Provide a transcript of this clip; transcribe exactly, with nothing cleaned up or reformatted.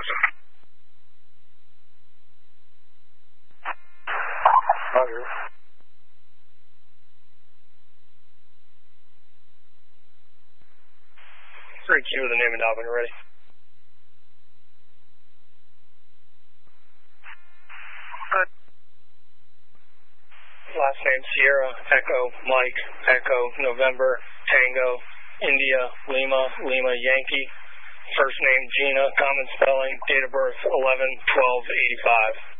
Roger. Roger. three Q with the name and dot when you're ready. Good. Last name Sierra, Echo, Mike, Echo, November, Tango, India, Lima, Lima, Yankee. First name Gina, common spelling, date of birth eleven twelve eighty-five.